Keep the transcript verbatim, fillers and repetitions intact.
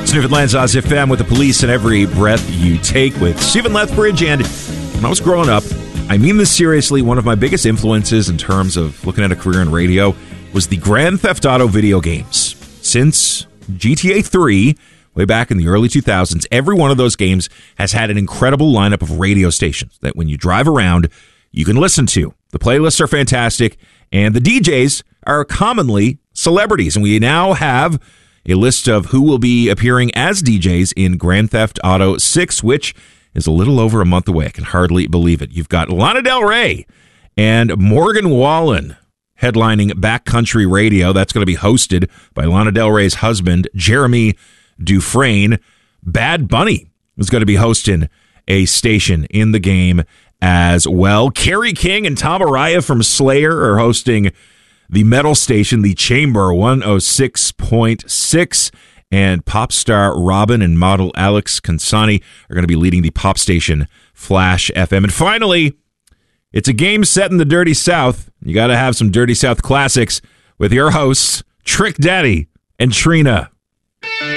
Newfoundland's Oz F M with the police and every breath you take with Stephen Lethbridge. And when I was growing up, I mean this seriously, one of my biggest influences in terms of looking at a career in radio was the Grand Theft Auto video games. Since G T A three, way back in the early two thousands, every one of those games has had an incredible lineup of radio stations that when you drive around, you can listen to. The playlists are fantastic, and the D Js are commonly celebrities. And we now have a list of who will be appearing as D Js in Grand Theft Auto six, which is a little over a month away. I can hardly believe it. You've got Lana Del Rey and Morgan Wallen headlining Backcountry Radio. That's going to be hosted by Lana Del Rey's husband, Jeremy Dufresne. Bad Bunny is going to be hosting a station in the game as well. Kerry King and Tom Araya from Slayer are hosting the metal station, the Chamber one oh six point six, and pop star Robin and model Alex Consani are going to be leading the pop station Flash F M. And finally, it's a game set in the Dirty South. You got to have some Dirty South classics with your hosts, Trick Daddy and Trina.